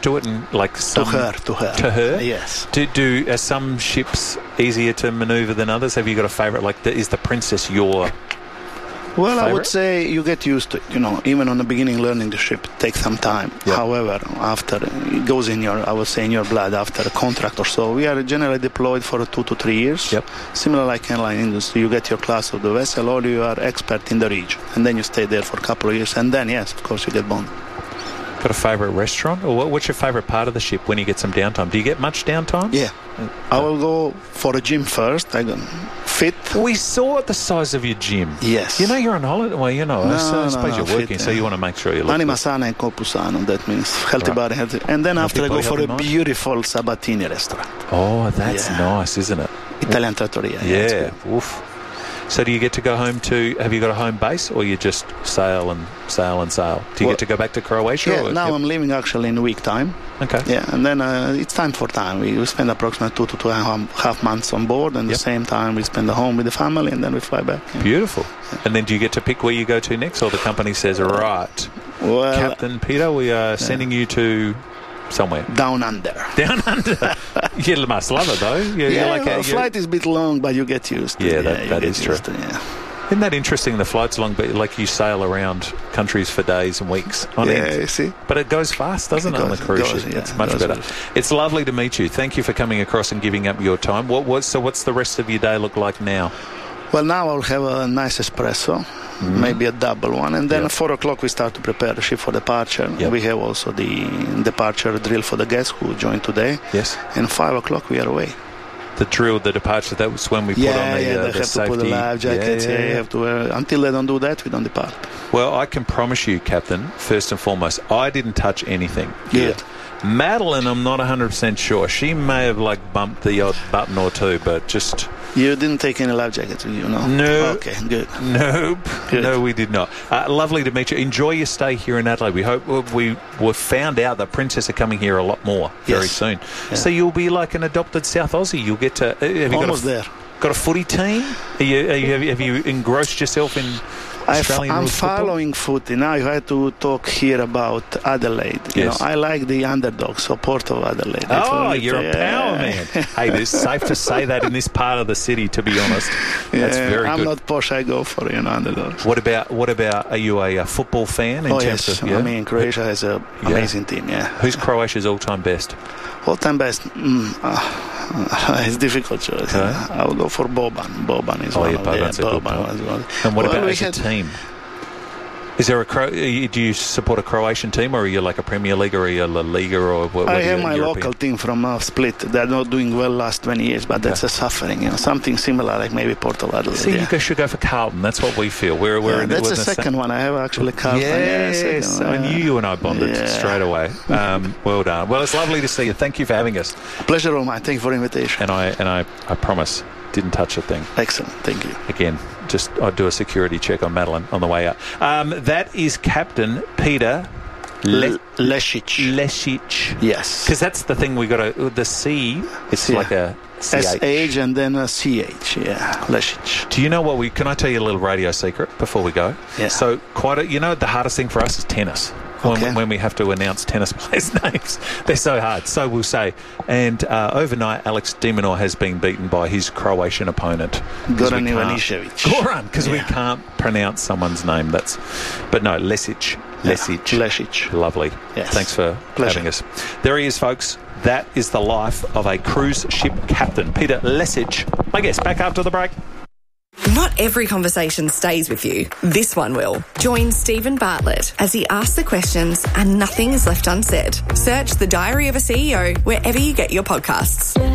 to it and like some... To her. To her? Yes. Are some ships easier to manoeuvre than others? Have you got a favourite? Like, is the Princess your Well, favorite? I would say you get used to it. Even on the beginning, learning the ship takes some time. Yep. However, after it goes in your blood after a contract or so. We are generally deployed for 2 to 3 years. Yep. Similar like airline industry, you get your class of the vessel, or you are expert in the region, and then you stay there for a couple of years, and then yes, of course, you get bonded. Got a favourite restaurant? Or what's your favourite part of the ship when you get some downtime? Do you get much downtime? Yeah. I will go for a gym first. I go fit. We saw the size of your gym. Yes. You're on holiday. Well, I suppose you're working, fit, so you want to make sure you look Anima good. sana e corpo sano. That means healthy body, healthy. And then Healthy after I go body, for a healthy mind. beautiful Sabatini restaurant. Oh, that's Yeah. nice, isn't it? Italian trattoria. it's Yeah. good. Oof. So do you get to go home to... Have you got a home base, or you just sail and sail and sail? Do you get to go back to Croatia? Yeah, or, now I'm leaving actually in a week time. Okay. Yeah, and then it's time for time. We spend approximately 2 to 2.5 months on board, and Yep. the same time we spend at home with the family, and then we fly back. Yeah. Beautiful. And then do you get to pick where you go to next, or the company says, right, Well, Captain Peter, we are sending you to somewhere? down under. Down under. You must love it, though. The flight is a bit long, but you get used to Yeah, it. that you is get true. used to it, yeah. Isn't that interesting? The flight's long, but like you sail around countries for days and weeks on Yeah, end. you see. But it goes fast, doesn't it, on the It cruise goes, ship? yeah, It's it much goes better. fast. It's lovely to meet you. Thank you for coming across and giving up your time. So what's the rest of your day look like now? Well, now I'll have a nice espresso, maybe a double one, and then Yep. at 4 o'clock we start to prepare the ship for departure. Yep. We have also the departure drill for the guests who joined today, Yes. and 5 o'clock we are away. The drill, the departure, that was when we put on the they have safety. to put the life jackets. Yeah. You have to wear. Until they don't do that, we don't depart. Well, I can promise you, Captain, first and foremost, I didn't touch anything. Good. Madeline, I'm not 100% sure. She may have bumped the odd button or two, but just... You didn't take any life jackets with you, no? No. Okay, good. Nope. Good. No, we did not. Lovely to meet you. Enjoy your stay here in Adelaide. We hope we were found out that Princess are coming here a lot more very Yes. soon. Yeah. So you'll be like an adopted South Aussie. You'll get to... Have you Almost there. got a footy team? Have you engrossed yourself in Australian I'm rules football? following footy. Now you had to talk here about Adelaide. Yes. I like the underdog support of Adelaide. Oh, you're a power man. Hey, it's safe to say that in this part of the city, to be honest. That's very I'm good. not posh. I go for underdogs. What about? Are you a football fan? In Oh terms yes, of, yeah? I mean Croatia has an amazing team. Yeah, Who's Croatia's all-time best? all-time best. It's difficult choice. Okay. I would go for Boban. Boban is one of them. Boban's a good Boban point. was one. And what Well, about we as a had- team? Is there do you support a Croatian team, or are you like a Premier League, or are you a La Liga, or what? I have my local team from Split. They're not doing well last 20 years, but that's a suffering. Something similar like maybe Porto Adelaide. See, yeah. you guys should go for Carlton. That's what we feel. We're Yeah, in, that's we're the in the second one. I have actually Carlton. Yes, second I one. knew you and I bonded Yeah. straight away. Well done. Well, it's lovely to see you. Thank you for having us. Pleasure of mine. Thank you for the invitation. And I promise, didn't touch a thing. Excellent. Thank you. Again, I'd do a security check on Madeline on the way out. That is Captain Peter Lesic. Lesic. Yes. Because that's the thing we got to... The C, it's Yeah. like a CH. SH and then a CH. Yeah. Lesic. Do you know what can I tell you a little radio secret before we go? Yeah. So the hardest thing for us is tennis. Okay. When we have to announce tennis players' names, they're so hard. So we'll say, and overnight, Alex de Minaur has been beaten by his Croatian opponent, Goran Ivanišević. Goran, because we can't pronounce someone's name. But no, Lesic. Lesic. Lovely. Yes. Thanks for Pleasure. having us. There he is, folks. That is the life of a cruise ship captain, Peter Lesic. I guess back after the break. Not every conversation stays with you. This one will. Join Stephen Bartlett as he asks the questions and nothing is left unsaid. Search The Diary of a CEO wherever you get your podcasts.